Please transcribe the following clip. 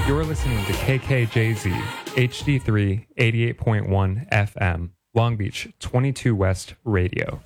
You're listening to KKJZ HD3 88.1 FM, Long Beach 22 West Radio.